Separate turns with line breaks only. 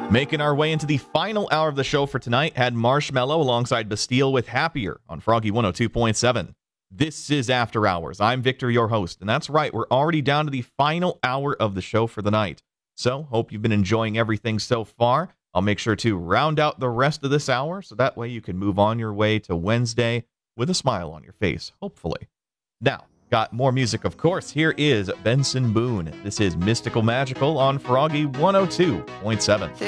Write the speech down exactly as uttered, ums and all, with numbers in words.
Making our way into the final hour of the show for tonight, had Marshmello alongside Bastille with Happier on Froggy one oh two point seven. This is After Hours. I'm Victor, your host, and that's right, we're already down to the final hour of the show for the night. So, hope you've been enjoying everything so far. I'll make sure to round out the rest of this hour, so that way you can move on your way to Wednesday with a smile on your face, hopefully. Now, got more music, of course. Here is Benson Boone. This is Mystical Magical on Froggy one oh two point seven.